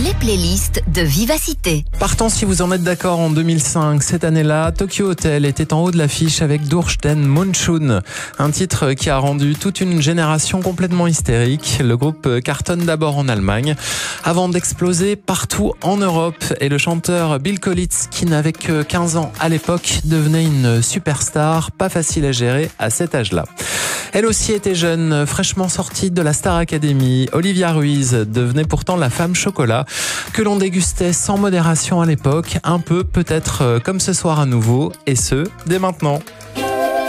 les playlists de Vivacité. Partons si vous en êtes d'accord en 2005. Cette année-là, Tokyo Hotel était en haut de l'affiche avec Dursten Monshun. Un titre qui a rendu toute une génération complètement hystérique. Le groupe cartonne d'abord en Allemagne avant d'exploser partout en Europe. Et le chanteur Bill Collins, qui n'avait que 15 ans à l'époque, devenait une superstar, pas facile à gérer à cet âge-là. Elle aussi était jeune, fraîchement sortie de la Star Academy. Olivia Ruiz devenait pourtant la femme chocolat que l'on dégustait sans modération à l'époque, un peu peut-être comme ce soir à nouveau, et ce, dès maintenant.